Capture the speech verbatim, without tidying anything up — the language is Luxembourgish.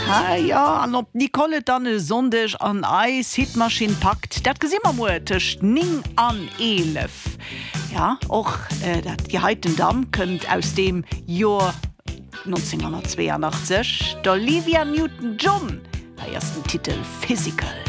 Ha, ja, an ob Nicole dann e Sonndech an Eis Hitmaschine packt, dat gesinn wir mal tisch ning an elef. Ja, och äh, dat geheiten Damm könnt aus dem Jahr neunzehnhundertzweiundachtzig der Olivia Newton-John, der ersten Titel Physical.